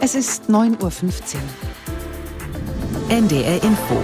Es ist 9:15 Uhr. NDR Info.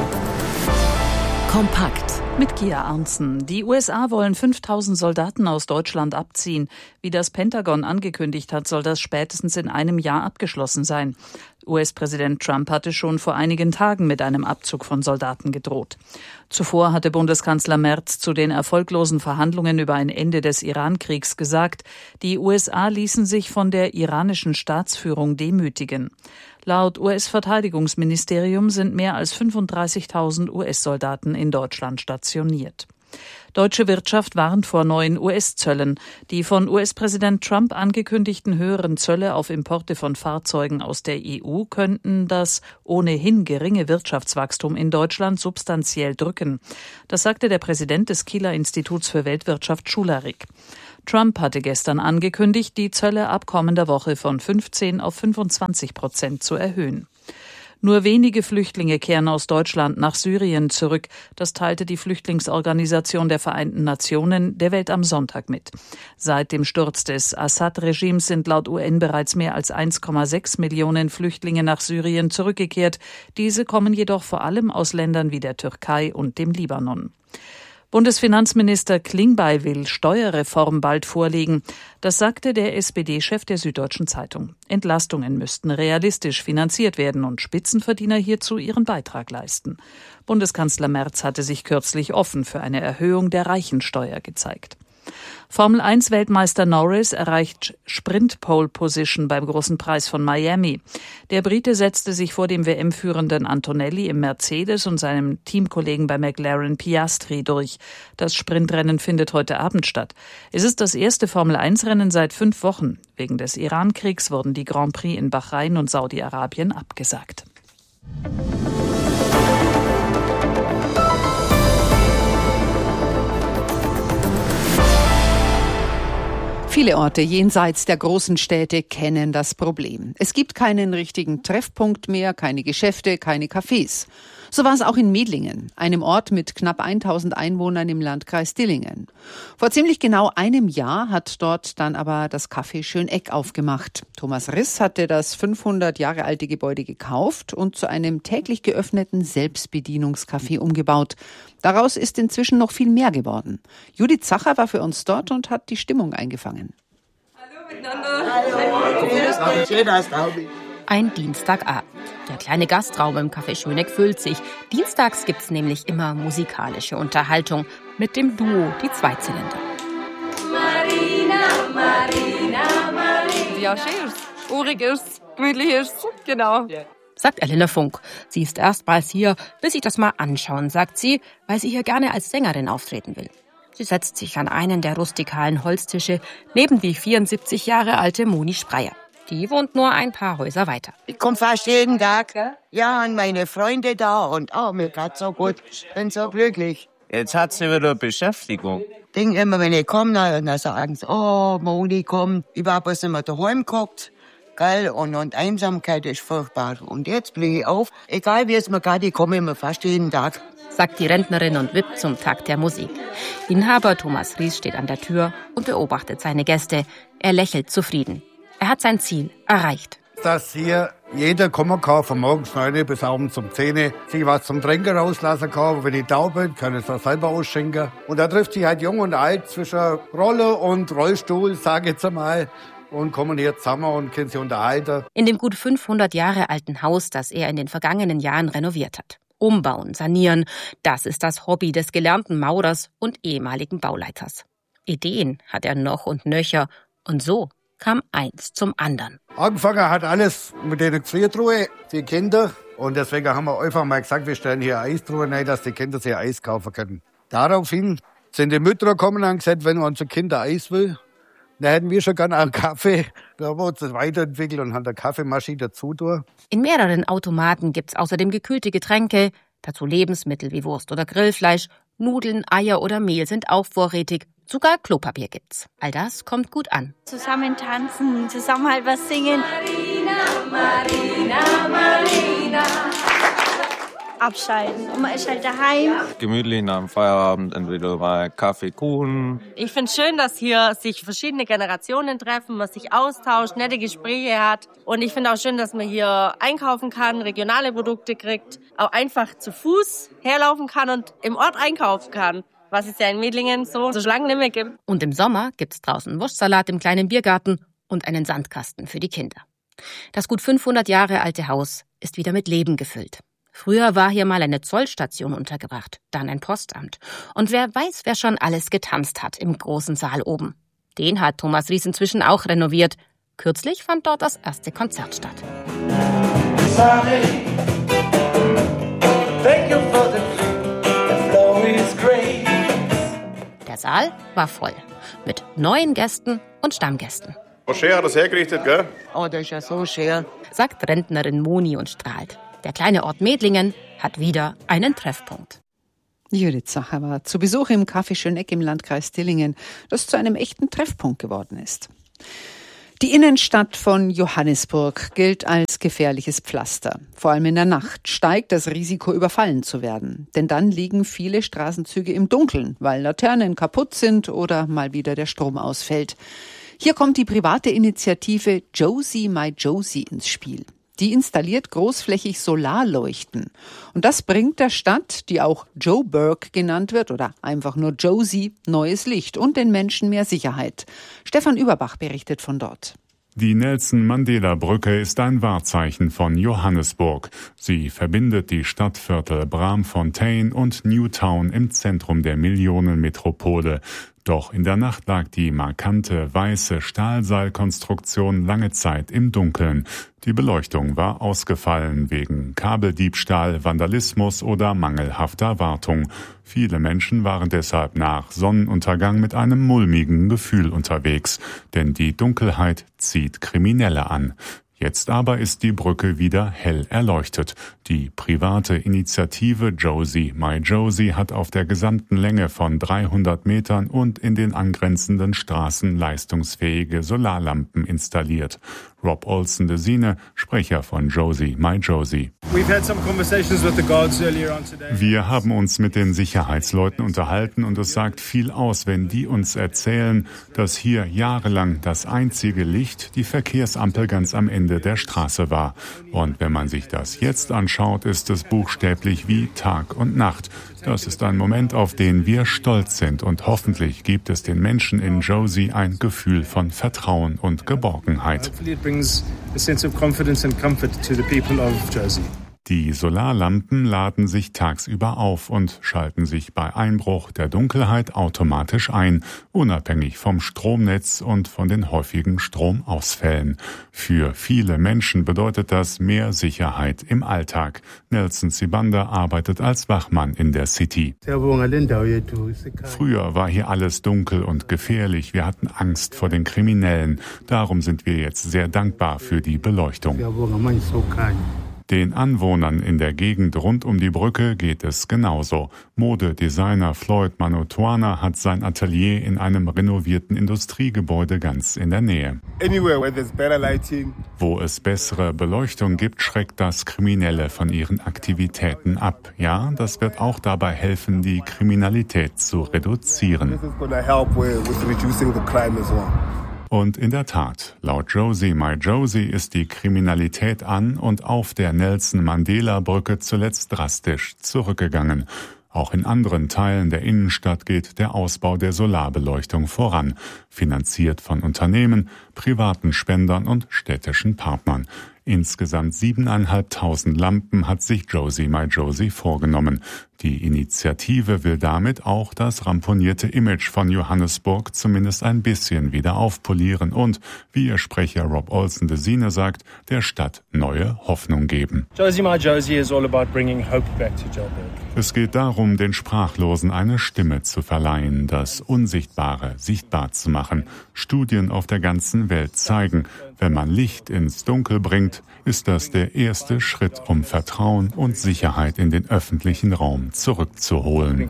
Kompakt. Mit Gia Arntzen. Die USA wollen 5.000 Soldaten aus Deutschland abziehen. Wie das Pentagon angekündigt hat, soll das spätestens in einem Jahr abgeschlossen sein. US-Präsident Trump hatte schon vor einigen Tagen mit einem Abzug von Soldaten gedroht. Zuvor hatte Bundeskanzler Merz zu den erfolglosen Verhandlungen über ein Ende des Iran-Kriegs gesagt, die USA ließen sich von der iranischen Staatsführung demütigen. Laut US-Verteidigungsministerium sind mehr als 35.000 US-Soldaten in Deutschland stationiert. Deutsche Wirtschaft warnt vor neuen US-Zöllen. Die von US-Präsident Trump angekündigten höheren Zölle auf Importe von Fahrzeugen aus der EU könnten das ohnehin geringe Wirtschaftswachstum in Deutschland substanziell drücken. Das sagte der Präsident des Kieler Instituts für Weltwirtschaft Schularik. Trump hatte gestern angekündigt, die Zölle ab kommender Woche von 15 auf 25% zu erhöhen. Nur wenige Flüchtlinge kehren aus Deutschland nach Syrien zurück. Das teilte die Flüchtlingsorganisation der Vereinten Nationen der Welt am Sonntag mit. Seit dem Sturz des Assad-Regimes sind laut UN bereits mehr als 1,6 Millionen Flüchtlinge nach Syrien zurückgekehrt. Diese kommen jedoch vor allem aus Ländern wie der Türkei und dem Libanon. Bundesfinanzminister Klingbeil will Steuerreform bald vorlegen. Das sagte der SPD-Chef der Süddeutschen Zeitung. Entlastungen müssten realistisch finanziert werden und Spitzenverdiener hierzu ihren Beitrag leisten. Bundeskanzler Merz hatte sich kürzlich offen für eine Erhöhung der Reichensteuer gezeigt. Formel-1-Weltmeister Norris erreicht Sprint-Pole-Position beim Großen Preis von Miami. Der Brite setzte sich vor dem WM-führenden Antonelli im Mercedes und seinem Teamkollegen bei McLaren Piastri durch. Das Sprintrennen findet heute Abend statt. Es ist das erste Formel-1-Rennen seit 5 Wochen. Wegen des Iran-Kriegs wurden die Grand Prix in Bahrain und Saudi-Arabien abgesagt. Viele Orte jenseits der großen Städte kennen das Problem. Es gibt keinen richtigen Treffpunkt mehr, keine Geschäfte, keine Cafés. So war es auch in Medlingen, einem Ort mit knapp 1.000 Einwohnern im Landkreis Dillingen. Vor ziemlich genau einem Jahr hat dort dann aber das Café Schöneck aufgemacht. Thomas Riss hatte das 500 Jahre alte Gebäude gekauft und zu einem täglich geöffneten Selbstbedienungscafé umgebaut. Daraus ist inzwischen noch viel mehr geworden. Judith Zacher war für uns dort und hat die Stimmung eingefangen. Hallo miteinander. Hallo. Schön, dass du da bist. Ein Dienstagabend. Der kleine Gastraum im Café Schöneck füllt sich. Dienstags gibt's nämlich immer musikalische Unterhaltung mit dem Duo Die Zweizylinder. Marina. Ja, schön. Uriges, gemütliches, genau. Sagt Elena Funk. Sie ist erstmals hier, will sich das mal anschauen, sagt sie, weil sie hier gerne als Sängerin auftreten will. Sie setzt sich an einen der rustikalen Holztische neben die 74 Jahre alte Moni Spreyer. Die wohnt nur ein paar Häuser weiter. Ich komme fast jeden Tag. Ja, und meine Freunde da und mir geht's so gut. Bin so glücklich. Jetzt hat sie wieder Beschäftigung. Ich denke immer, wenn ich komme, dann sagen sie, oh, Moni kommt. Ich war bloß immer daheim geguckt. Gell? Und Einsamkeit ist furchtbar. Und jetzt blicke ich auf. Egal wie es mir geht, ich komme immer fast jeden Tag. Sagt die Rentnerin und wippt zum Takt der Musik. Inhaber Thomas Ries steht an der Tür und beobachtet seine Gäste. Er lächelt zufrieden. Er hat sein Ziel erreicht. Dass hier jeder kommen kann, von morgens 9 bis abends um 10, sich was zum Trinken rauslassen kann. Wenn ich da bin, kann ich es auch selber ausschenken. Und da trifft sich halt Jung und Alt zwischen Rolle und Rollstuhl, sage ich jetzt einmal, und kommen hier zusammen und können sich unterhalten. In dem gut 500 Jahre alten Haus, das er in den vergangenen Jahren renoviert hat. Umbauen, sanieren, das ist das Hobby des gelernten Maurers und ehemaligen Bauleiters. Ideen hat er noch und nöcher und so kam eins zum anderen. Angefangen hat alles mit den Gefriertruhe, die Kinder. Und deswegen haben wir einfach mal gesagt, wir stellen hier Eistruhe rein, dass die Kinder sich Eis kaufen können. Daraufhin sind die Mütter gekommen und haben gesagt, wenn unsere Kinder Eis will, dann hätten wir schon gerne einen Kaffee. Da haben wir uns das weiterentwickelt und haben eine Kaffeemaschine dazu tun. In mehreren Automaten gibt's außerdem gekühlte Getränke, dazu Lebensmittel wie Wurst oder Grillfleisch, Nudeln, Eier oder Mehl sind auch vorrätig. Sogar Klopapier gibt's. All das kommt gut an. Zusammen tanzen, zusammen halt was singen. Marina. abschalten. Und man ist halt daheim. Gemütlich nach dem Feierabend entweder mal Kaffee, Kuchen. Ich finde es schön, dass hier sich verschiedene Generationen treffen, man sich austauscht, nette Gespräche hat. Und ich finde auch schön, dass man hier einkaufen kann, regionale Produkte kriegt, auch einfach zu Fuß herlaufen kann und im Ort einkaufen kann. Was es ja in Medlingen so Schlangen nicht mehr gibt. Und im Sommer gibt's draußen Wurstsalat im kleinen Biergarten und einen Sandkasten für die Kinder. Das gut 500 Jahre alte Haus ist wieder mit Leben gefüllt. Früher war hier mal eine Zollstation untergebracht, dann ein Postamt. Und wer weiß, wer schon alles getanzt hat im großen Saal oben. Den hat Thomas Ries inzwischen auch renoviert. Kürzlich fand dort das erste Konzert statt. Der Saal war voll, mit neuen Gästen und Stammgästen. Schön hat das hergerichtet, gell? Oh, das ist ja so schön. Sagt Rentnerin Moni und strahlt. Der kleine Ort Medlingen hat wieder einen Treffpunkt. Judith Sacher war zu Besuch im Café Schöneck im Landkreis Dillingen, das zu einem echten Treffpunkt geworden ist. Die Innenstadt von Johannesburg gilt als gefährliches Pflaster. Vor allem in der Nacht steigt das Risiko, überfallen zu werden. Denn dann liegen viele Straßenzüge im Dunkeln, weil Laternen kaputt sind oder mal wieder der Strom ausfällt. Hier kommt die private Initiative Josie My Josie ins Spiel. Die installiert großflächig Solarleuchten. Und das bringt der Stadt, die auch Joburg genannt wird oder einfach nur Josie, neues Licht und den Menschen mehr Sicherheit. Stefan Überbach berichtet von dort. Die Nelson-Mandela-Brücke ist ein Wahrzeichen von Johannesburg. Sie verbindet die Stadtviertel Braamfontein und Newtown im Zentrum der Millionenmetropole. Doch in der Nacht lag die markante weiße Stahlseilkonstruktion lange Zeit im Dunkeln. Die Beleuchtung war ausgefallen wegen Kabeldiebstahl, Vandalismus oder mangelhafter Wartung. Viele Menschen waren deshalb nach Sonnenuntergang mit einem mulmigen Gefühl unterwegs, denn die Dunkelheit zieht Kriminelle an. Jetzt aber ist die Brücke wieder hell erleuchtet. Die private Initiative Josie My Josie hat auf der gesamten Länge von 300 Metern und in den angrenzenden Straßen leistungsfähige Solarlampen installiert. Rob Olsen de Sine, Sprecher von Josie My Josie. Wir haben uns mit den Sicherheitsleuten unterhalten und es sagt viel aus, wenn die uns erzählen, dass hier jahrelang das einzige Licht die Verkehrsampel ganz am Ende der Straße war. Und wenn man sich das jetzt anschaut, ist es buchstäblich wie Tag und Nacht. Das ist ein Moment, auf den wir stolz sind und hoffentlich gibt es den Menschen in Josie ein Gefühl von Vertrauen und Geborgenheit. Die Solarlampen laden sich tagsüber auf und schalten sich bei Einbruch der Dunkelheit automatisch ein, unabhängig vom Stromnetz und von den häufigen Stromausfällen. Für viele Menschen bedeutet das mehr Sicherheit im Alltag. Nelson Sibanda arbeitet als Wachmann in der City. Früher war hier alles dunkel und gefährlich. Wir hatten Angst vor den Kriminellen. Darum sind wir jetzt sehr dankbar für die Beleuchtung. Den Anwohnern in der Gegend rund um die Brücke geht es genauso. Modedesigner Floyd Manotwana hat sein Atelier in einem renovierten Industriegebäude ganz in der Nähe. Wo es bessere Beleuchtung gibt, schreckt das Kriminelle von ihren Aktivitäten ab. Ja, das wird auch dabei helfen, die Kriminalität zu reduzieren. Und in der Tat, laut Josie My Josie ist die Kriminalität an und auf der Nelson-Mandela-Brücke zuletzt drastisch zurückgegangen. Auch in anderen Teilen der Innenstadt geht der Ausbau der Solarbeleuchtung voran, finanziert von Unternehmen, privaten Spendern und städtischen Partnern. Insgesamt 7.500 Lampen hat sich Josie My Josie vorgenommen. Die Initiative will damit auch das ramponierte Image von Johannesburg zumindest ein bisschen wieder aufpolieren und, wie ihr Sprecher Rob Olsen de Sine sagt, der Stadt neue Hoffnung geben. Josie My Josie is all about bringing hope back to Joburg. Es geht darum, den Sprachlosen eine Stimme zu verleihen, das Unsichtbare sichtbar zu machen. Studien auf der ganzen Welt zeigen, wenn man Licht ins Dunkel bringt, ist das der erste Schritt, um Vertrauen und Sicherheit in den öffentlichen Raum zurückzuholen.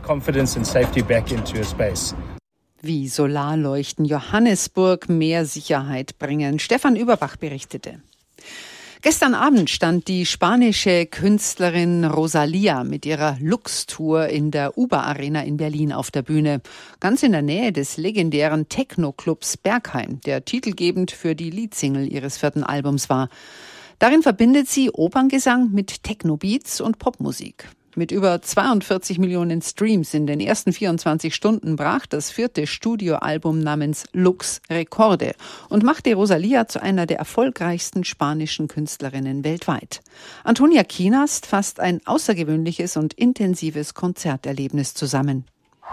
Wie Solarleuchten Johannesburg mehr Sicherheit bringen. Stefan Überbach berichtete. Gestern Abend stand die spanische Künstlerin Rosalía mit ihrer Lux-Tour in der UBA-Arena in Berlin auf der Bühne. Ganz in der Nähe des legendären Techno-Clubs Berghain, der titelgebend für die Leadsingle ihres 4. Albums war. Darin verbindet sie Operngesang mit Techno-Beats und Popmusik. Mit über 42 Millionen Streams in den ersten 24 Stunden brach das 4. Studioalbum namens Lux Rekorde und machte Rosalía zu einer der erfolgreichsten spanischen Künstlerinnen weltweit. Antonia Kienast fasst ein außergewöhnliches und intensives Konzerterlebnis zusammen.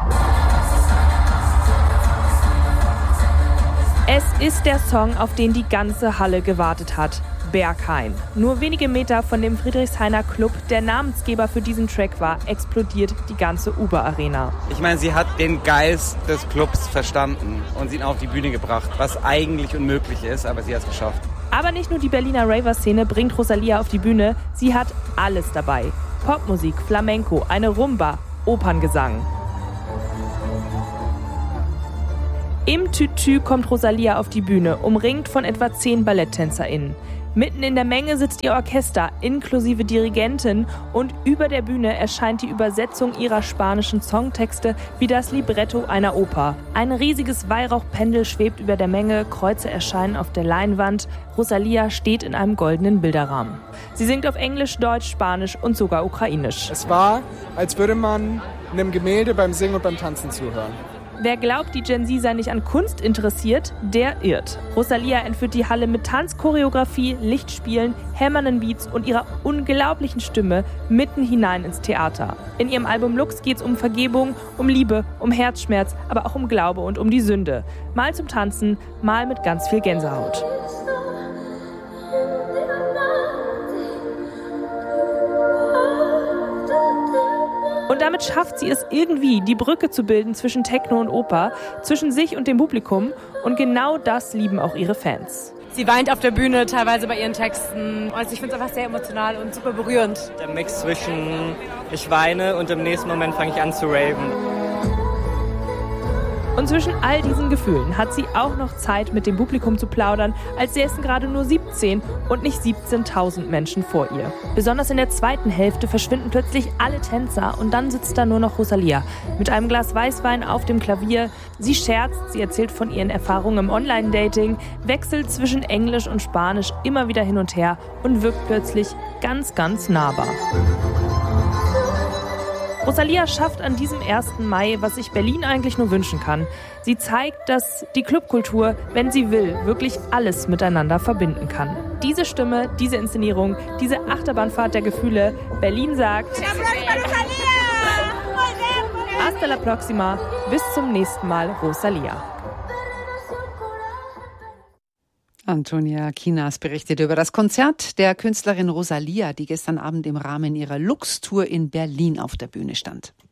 Es ist der Song, auf den die ganze Halle gewartet hat. Berghain. Nur wenige Meter von dem Friedrichshainer Club, der Namensgeber für diesen Track war, explodiert die ganze UBA-Arena. Ich meine, sie hat den Geist des Clubs verstanden und ihn auf die Bühne gebracht, was eigentlich unmöglich ist, aber sie hat es geschafft. Aber nicht nur die Berliner Raver-Szene bringt Rosalía auf die Bühne, sie hat alles dabei. Popmusik, Flamenco, eine Rumba, Operngesang. Im Tütü kommt Rosalía auf die Bühne, umringt von etwa 10 BalletttänzerInnen. Mitten in der Menge sitzt ihr Orchester, inklusive Dirigentin, und über der Bühne erscheint die Übersetzung ihrer spanischen Songtexte wie das Libretto einer Oper. Ein riesiges Weihrauchpendel schwebt über der Menge, Kreuze erscheinen auf der Leinwand. Rosalía steht in einem goldenen Bilderrahmen. Sie singt auf Englisch, Deutsch, Spanisch und sogar Ukrainisch. Es war, als würde man einem Gemälde beim Singen und beim Tanzen zuhören. Wer glaubt, die Gen Z sei nicht an Kunst interessiert, der irrt. Rosalía entführt die Halle mit Tanzchoreografie, Lichtspielen, hämmernden Beats und ihrer unglaublichen Stimme mitten hinein ins Theater. In ihrem Album Lux geht's um Vergebung, um Liebe, um Herzschmerz, aber auch um Glaube und um die Sünde. Mal zum Tanzen, mal mit ganz viel Gänsehaut. Und damit schafft sie es irgendwie, die Brücke zu bilden zwischen Techno und Oper, zwischen sich und dem Publikum. Und genau das lieben auch ihre Fans. Sie weint auf der Bühne, teilweise bei ihren Texten. Also ich finde es einfach sehr emotional und super berührend. Der Mix zwischen ich weine und im nächsten Moment fange ich an zu raven. Und zwischen all diesen Gefühlen hat sie auch noch Zeit, mit dem Publikum zu plaudern, als säßen gerade nur 17 und nicht 17.000 Menschen vor ihr. Besonders in der zweiten Hälfte verschwinden plötzlich alle Tänzer und dann sitzt da nur noch Rosalía mit einem Glas Weißwein auf dem Klavier. Sie scherzt, sie erzählt von ihren Erfahrungen im Online-Dating, wechselt zwischen Englisch und Spanisch immer wieder hin und her und wirkt plötzlich ganz, ganz nahbar. Rosalía schafft an diesem 1. Mai, was sich Berlin eigentlich nur wünschen kann. Sie zeigt, dass die Clubkultur, wenn sie will, wirklich alles miteinander verbinden kann. Diese Stimme, diese Inszenierung, diese Achterbahnfahrt der Gefühle. Berlin sagt: Hasta la próxima. Bis zum nächsten Mal, Rosalía. Antonia Kienast berichtet über das Konzert der Künstlerin Rosalía, die gestern Abend im Rahmen ihrer Lux-Tour in Berlin auf der Bühne stand.